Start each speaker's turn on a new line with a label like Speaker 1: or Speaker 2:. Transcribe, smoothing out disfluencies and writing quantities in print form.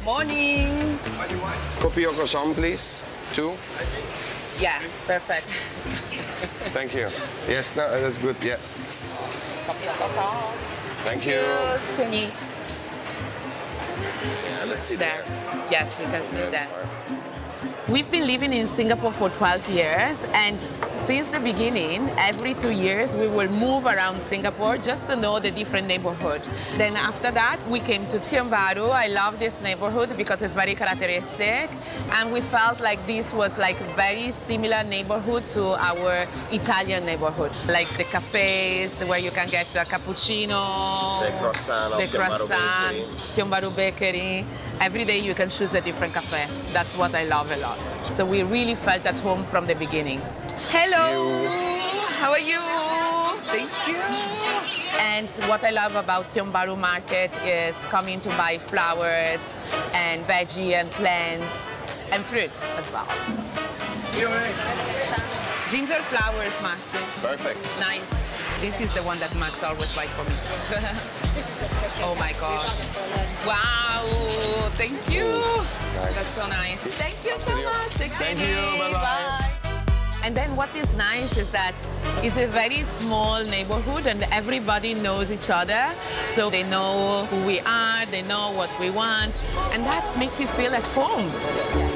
Speaker 1: Morning.
Speaker 2: Copy your croissant, please. 2.
Speaker 1: Yeah, perfect.
Speaker 2: Thank you. Yes, no, that's good. Yeah.
Speaker 1: Copy your croissant.
Speaker 2: Thank you.
Speaker 1: Cindy.
Speaker 2: Yeah, let's see
Speaker 1: There. Yes, we can see
Speaker 2: Yes,
Speaker 1: that.
Speaker 2: fine.
Speaker 1: We've been living in Singapore for 12 years, and since the beginning, every 2 years, we will move around Singapore just to know the different neighborhood. Then after that, we came to Tiong Bahru. I love this neighborhood because it's very characteristic, and we felt like this was like very similar neighborhood to our Italian neighborhood, like the cafes where you can get a cappuccino,
Speaker 2: The croissant of
Speaker 1: the
Speaker 2: Tiong Bahru
Speaker 1: croissant,
Speaker 2: Bakery.
Speaker 1: Tiong Bahru Bakery. Every day you can choose a different cafe. That's what I love a lot. So we really felt at home from the beginning. Hello, how are you? Thank you. And what I love about Tiong Bahru Market is coming to buy flowers and veggie and plants and fruits as well. Ginger flowers, Master.
Speaker 2: Perfect.
Speaker 1: Nice. This is the one that Max always buys for me. Oh my God. Wow, thank you.
Speaker 2: Nice.
Speaker 1: That's so nice. Thank you so much.
Speaker 2: Thank you. Bye-bye.
Speaker 1: And then what is nice is that it's a very small neighborhood and everybody knows each other. So they know who we are, they know what we want, and that makes me feel at home.